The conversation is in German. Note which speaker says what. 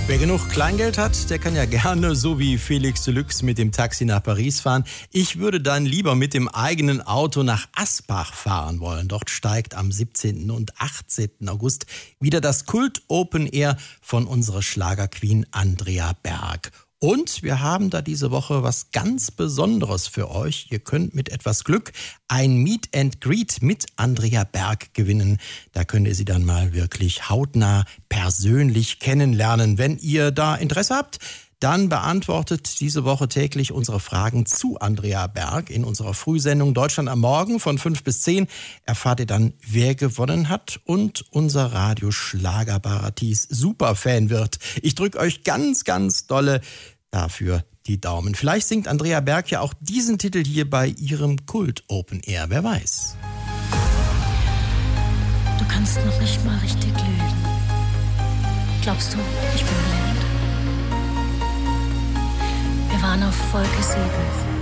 Speaker 1: Wer genug Kleingeld hat, der kann ja gerne, so wie Felix Deluxe, mit dem Taxi nach Paris fahren. Ich würde dann lieber mit dem eigenen Auto nach Asbach fahren wollen. Dort steigt am 17. und 18. August wieder das Kult Open Air von unserer Schlagerqueen Andrea Berg. Und wir haben da diese Woche was ganz Besonderes für euch. Ihr könnt mit etwas Glück ein Meet and Greet mit Andrea Berg gewinnen. Da könnt ihr sie dann mal wirklich hautnah persönlich kennenlernen. Wenn ihr da Interesse habt, dann beantwortet diese Woche täglich unsere Fragen zu Andrea Berg. In unserer Frühsendung Deutschland am Morgen von 5 bis 10 erfahrt ihr dann, wer gewonnen hat und unser Radio-Schlagerparadies Superfan wird. Ich drücke euch ganz, ganz dolle dafür die Daumen. Vielleicht singt Andrea Berg ja auch diesen Titel hier bei ihrem Kult Open Air, wer weiß.
Speaker 2: Du kannst noch nicht mal richtig lügen. Glaubst du, ich bin blind? Wir waren auf Wolke 7.